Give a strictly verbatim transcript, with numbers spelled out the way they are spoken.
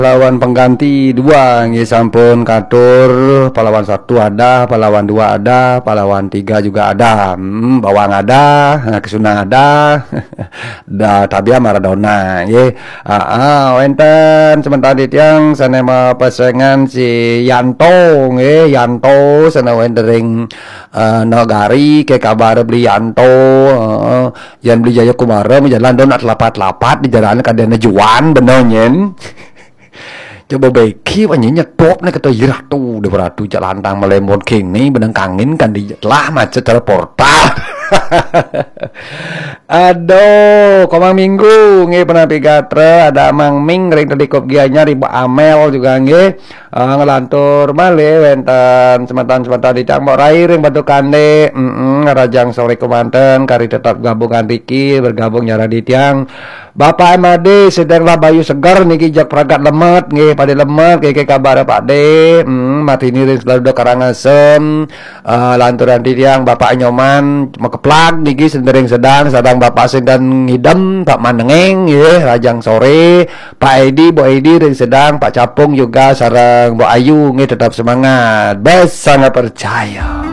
Pahlawan pengganti dua nggih sampun katur. Pahlawan satu ada, pahlawan dua ada, pahlawan tiga juga ada. Hmm, Bawang ada, nah, Kesuna ada. Da Tabia Maradona nggih. Heeh, wenten sementara tiang sanema pasengan si Yanto nggih, Yanto sana wenten ring uh, Nagari ke kabar beli Yanto. Heeh, yan beli Jaya Kumara menjalan donat lapat-lapat di jalan kadana juan benonyen. Coba beki panjangnya top nih kata irah tuh udah beratu jalan lantang melemon kini benang kangin kan di lah macet teleportal. Aduh, komang minggu nge pernah pigatre ada Mang Ming ring tadi kop gianya ribu Amel juga nge uh, ngelantur male wenten semantan semantan di cambok rai ring batu kande mm -mm, rajang sore kemanten kari tetap gabungan Riki bergabung nyara di tiang Bapak M A D sedanglah bayu segar niki jak peragat lemet nge pada lemet kayak kabar Pak D mm, mati ini ring selalu karangasem uh, lanturan di tiang Bapak Nyoman mau keplak niki sendering sedang sedang Bapak sedang ngidam Pak Manengeng ya rajang sore Pak Edi Bu Edi ring sedang Pak Capung juga sareng Bu Ayu nge tetap semangat bes sangat percaya.